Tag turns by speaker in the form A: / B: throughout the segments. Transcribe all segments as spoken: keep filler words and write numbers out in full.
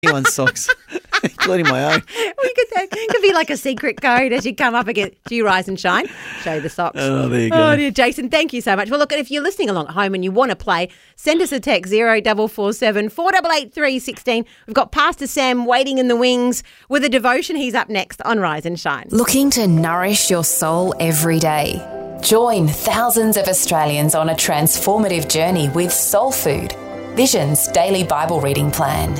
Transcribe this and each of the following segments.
A: anyone's socks, including my own.
B: We could, that could be like a secret code as you come up again. Do you rise and shine? Show the socks.
A: Oh, there you go.
B: Oh, dear, Jason, thank you so much. Well, look, if you're listening along at home and you want to play, send us a text zero four four seven, four eight eight, three one six. We've got Pastor Sam waiting in the wings with a devotion. He's up next on Rise and Shine.
C: Looking to nourish your soul every day? Join thousands of Australians on a transformative journey with Soul Food, Vision's daily Bible reading plan.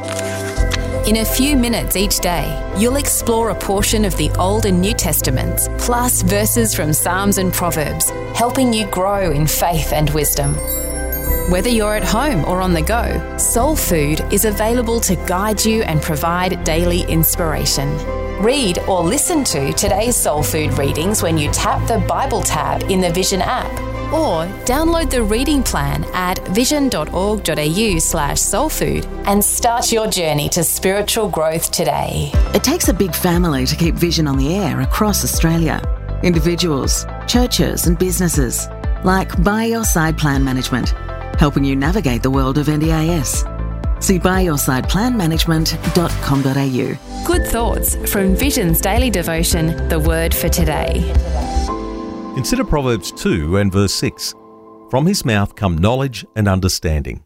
C: In a few minutes each day, you'll explore a portion of the Old and New Testaments, plus verses from Psalms and Proverbs, helping you grow in faith and wisdom. Whether you're at home or on the go, Soul Food is available to guide you and provide daily inspiration. Read or listen to today's Soul Food readings when you tap the Bible tab in the Vision app, or download the reading plan at vision.org.au slash soulfood and start your journey to spiritual growth today.
D: It takes a big family to keep Vision on the air across Australia. Individuals, churches and businesses, like By Your Side Plan Management, helping you navigate the world of N D I S. See by your side plan management dot com dot a u.
C: Good thoughts from Vision's daily devotion, The Word for Today.
E: Consider Proverbs two and verse six. From his mouth come knowledge and understanding.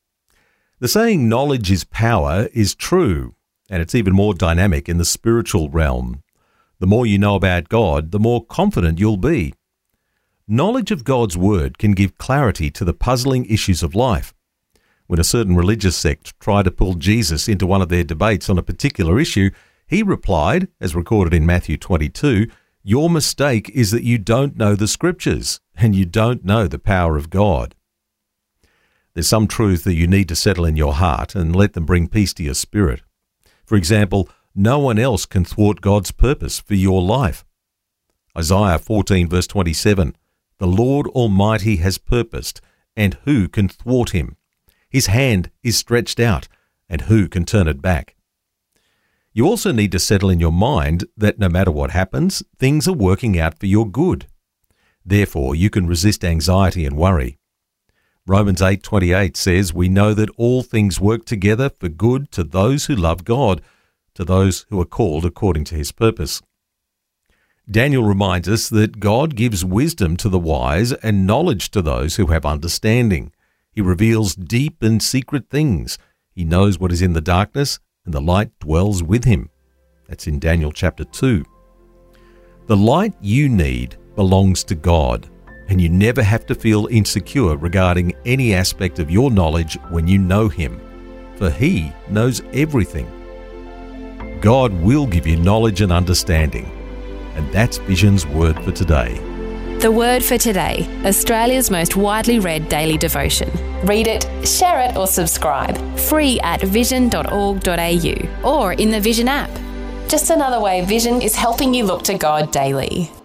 E: The saying knowledge is power is true, and it's even more dynamic in the spiritual realm. The more you know about God, the more confident you'll be. Knowledge of God's word can give clarity to the puzzling issues of life. When a certain religious sect tried to pull Jesus into one of their debates on a particular issue, he replied, as recorded in Matthew twenty-two, "Your mistake is that you don't know the scriptures and you don't know the power of God." There's some truth that you need to settle in your heart and let them bring peace to your spirit. For example, no one else can thwart God's purpose for your life. Isaiah fourteen verse twenty-seven, "The Lord Almighty has purposed, and who can thwart him? His hand is stretched out, and who can turn it back?" You also need to settle in your mind that no matter what happens, things are working out for your good. Therefore, you can resist anxiety and worry. Romans eight twenty-eight says, "We know that all things work together for good to those who love God, to those who are called according to his purpose." Daniel reminds us that God gives wisdom to the wise and knowledge to those who have understanding. He reveals deep and secret things. He knows what is in the darkness, and the light dwells with him. That's in Daniel chapter two. The light you need belongs to God, and you never have to feel insecure regarding any aspect of your knowledge when you know him, for he knows everything. God will give you knowledge and understanding, and that's Vision's word for today.
C: The Word for Today, Australia's most widely read daily devotion. Read it, share it or subscribe. Free at vision dot org dot a u or in the Vision app. Just another way Vision is helping you look to God daily.